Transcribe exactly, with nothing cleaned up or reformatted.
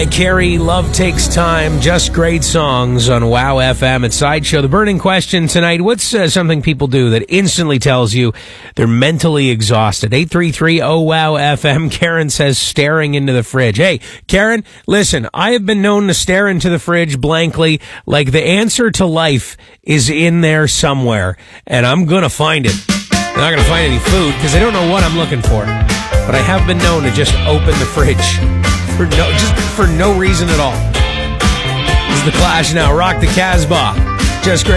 Mariah Carey, Love Takes Time, just great songs on Wow F M at Sideshow. The burning question tonight, what's uh, something people do that instantly tells you they're mentally exhausted? eight three three oh wow F M. Karen says staring into the fridge. Hey, Karen, listen, I have been known to stare into the fridge blankly like the answer to life is in there somewhere, and I'm going to find it. I'm not going to find any food because I don't know what I'm looking for, but I have been known to just open the fridge. For no, just for no reason at all. This is The Clash now. Rock the Casbah. Just great.